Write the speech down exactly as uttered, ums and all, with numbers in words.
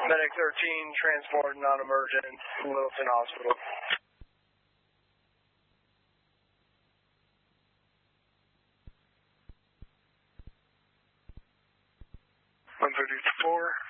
Medic thirteen, transport non-emergent, Littleton Hospital. one thirty-four.